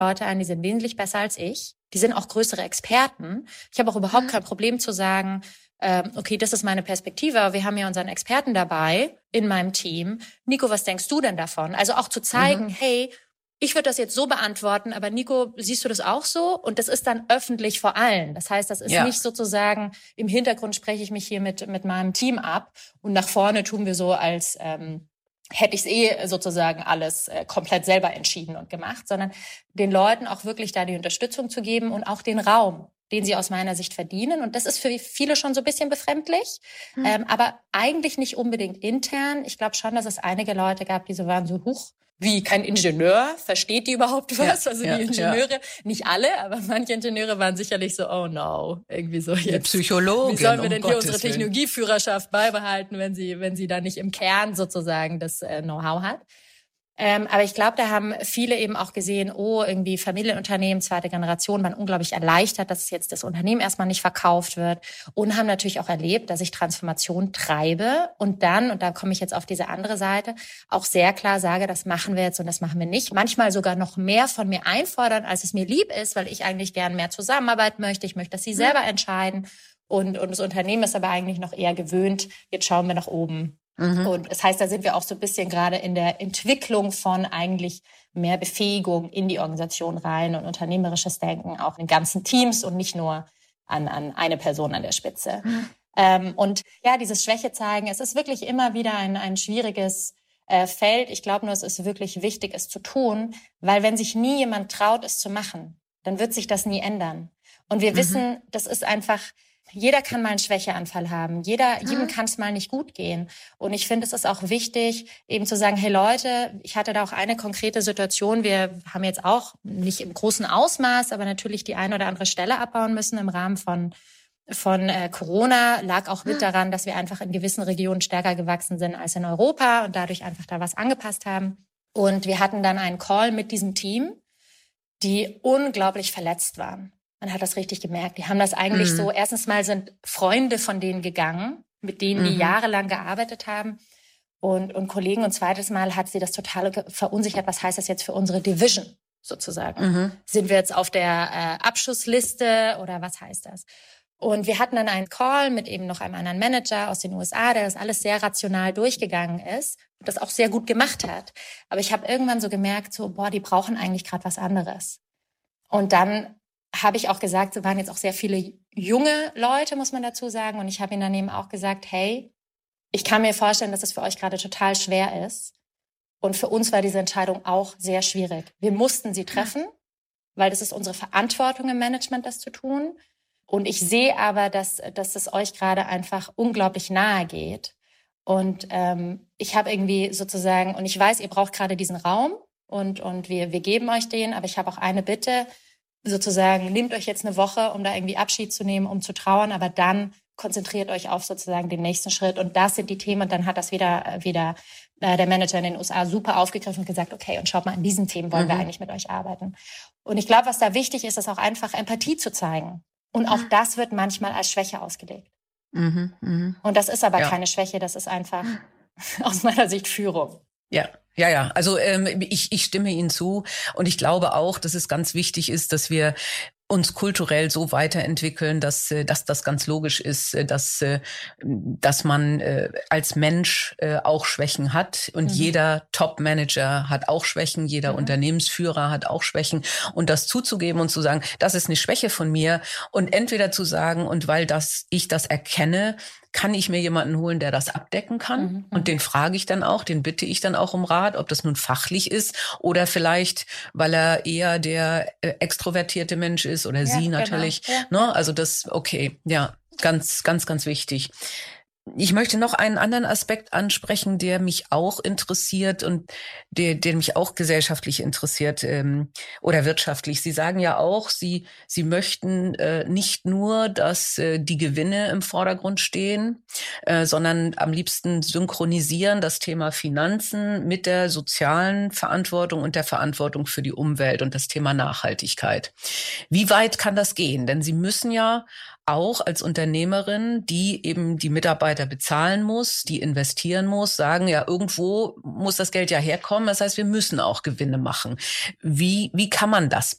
Leute ein, die sind wesentlich besser als ich. Die sind auch größere Experten. Ich habe auch überhaupt kein Problem zu sagen, okay, das ist meine Perspektive, aber wir haben ja unseren Experten dabei in meinem Team. Nico, was denkst du denn davon? Also auch zu zeigen, hey, ich würde das jetzt so beantworten, aber Nico, siehst du das auch so? Und das ist dann öffentlich vor allen. Das heißt, das ist nicht sozusagen, im Hintergrund spreche ich mich hier mit meinem Team ab und nach vorne tun wir so, als hätte ich es sozusagen alles komplett selber entschieden und gemacht, sondern den Leuten auch wirklich da die Unterstützung zu geben und auch den Raum, den sie aus meiner Sicht verdienen. Und das ist für viele schon so ein bisschen befremdlich, aber eigentlich nicht unbedingt intern. Ich glaube schon, dass es einige Leute gab, die so waren so, huch, wie kein Ingenieur, versteht die überhaupt was? Die Ingenieure, nicht alle, aber manche Ingenieure waren sicherlich so, oh no, irgendwie so jetzt. Psychologin, wie sollen wir denn hier unsere Technologieführerschaft beibehalten, wenn sie da nicht im Kern sozusagen das Know-how hat? Aber ich glaube, da haben viele eben auch gesehen, irgendwie Familienunternehmen, zweite Generation, waren unglaublich erleichtert, dass jetzt das Unternehmen erstmal nicht verkauft wird und haben natürlich auch erlebt, dass ich Transformation treibe und da komme ich jetzt auf diese andere Seite, auch sehr klar sage, das machen wir jetzt und das machen wir nicht. Manchmal sogar noch mehr von mir einfordern, als es mir lieb ist, weil ich eigentlich gern mehr Zusammenarbeit möchte. Ich möchte, dass sie selber entscheiden und das Unternehmen ist aber eigentlich noch eher gewöhnt, jetzt schauen wir nach oben. Und das heißt, da sind wir auch so ein bisschen gerade in der Entwicklung von eigentlich mehr Befähigung in die Organisation rein und unternehmerisches Denken auch in ganzen Teams und nicht nur an eine Person an der Spitze. Und ja, dieses Schwäche zeigen, es ist wirklich immer wieder ein schwieriges Feld. Ich glaube nur, es ist wirklich wichtig, es zu tun, weil wenn sich nie jemand traut, es zu machen, dann wird sich das nie ändern. Und wir wissen, das ist einfach... Jeder kann mal einen Schwächeanfall haben. Jedem kann es mal nicht gut gehen. Und ich finde, es ist auch wichtig, eben zu sagen, hey Leute, ich hatte da auch eine konkrete Situation. Wir haben jetzt auch nicht im großen Ausmaß, aber natürlich die eine oder andere Stelle abbauen müssen im Rahmen von Corona. Lag auch mit daran, dass wir einfach in gewissen Regionen stärker gewachsen sind als in Europa und dadurch einfach da was angepasst haben. Und wir hatten dann einen Call mit diesem Team, die unglaublich verletzt waren. Man hat das richtig gemerkt. Die haben das eigentlich so, erstens mal sind Freunde von denen gegangen, mit denen die jahrelang gearbeitet haben und Kollegen. Und zweites Mal hat sie das total verunsichert. Was heißt das jetzt für unsere Division sozusagen? Sind wir jetzt auf der Abschussliste oder was heißt das? Und wir hatten dann einen Call mit eben noch einem anderen Manager aus den USA, der das alles sehr rational durchgegangen ist und das auch sehr gut gemacht hat. Aber ich habe irgendwann so gemerkt, die brauchen eigentlich gerade was anderes. Und dann habe ich auch gesagt, es waren jetzt auch sehr viele junge Leute, muss man dazu sagen. Und ich habe ihnen dann eben auch gesagt, hey, ich kann mir vorstellen, dass es für euch gerade total schwer ist. Und für uns war diese Entscheidung auch sehr schwierig. Wir mussten sie treffen, weil das ist unsere Verantwortung im Management, das zu tun. Und ich sehe aber, dass es euch gerade einfach unglaublich nahe geht. Und ich habe irgendwie sozusagen, und ich weiß, ihr braucht gerade diesen Raum und wir geben euch den, aber ich habe auch eine Bitte, sozusagen, nehmt euch jetzt eine Woche, um da irgendwie Abschied zu nehmen, um zu trauern, aber dann konzentriert euch auf sozusagen den nächsten Schritt. Und das sind die Themen. Und dann hat das wieder der Manager in den USA super aufgegriffen und gesagt, okay, und schaut mal, an diesen Themen wollen wir eigentlich mit euch arbeiten. Und ich glaube, was da wichtig ist, ist auch einfach Empathie zu zeigen. Und auch das wird manchmal als Schwäche ausgelegt. Und das ist aber keine Schwäche, das ist einfach aus meiner Sicht Führung. Ja. Also ich stimme Ihnen zu und ich glaube auch, dass es ganz wichtig ist, dass wir uns kulturell so weiterentwickeln, dass das ganz logisch ist, dass man als Mensch auch Schwächen hat und jeder Top-Manager hat auch Schwächen, jeder Unternehmensführer hat auch Schwächen und das zuzugeben und zu sagen, das ist eine Schwäche von mir und entweder zu sagen und weil ich das erkenne, kann ich mir jemanden holen, der das abdecken kann? Und den frage ich dann auch, den bitte ich dann auch um Rat, ob das nun fachlich ist oder vielleicht, weil er eher der extrovertierte Mensch ist oder sie natürlich. Genau. Ne? Also ganz, ganz, ganz wichtig. Ich möchte noch einen anderen Aspekt ansprechen, der mich auch interessiert und der mich auch gesellschaftlich interessiert oder wirtschaftlich. Sie sagen ja auch, Sie möchten nicht nur, dass die Gewinne im Vordergrund stehen, sondern am liebsten synchronisieren das Thema Finanzen mit der sozialen Verantwortung und der Verantwortung für die Umwelt und das Thema Nachhaltigkeit. Wie weit kann das gehen? Denn Sie müssen ja auch als Unternehmerin, die eben die Mitarbeiter bezahlen muss, die investieren muss, sagen, ja, irgendwo muss das Geld ja herkommen. Das heißt, wir müssen auch Gewinne machen. Wie kann man das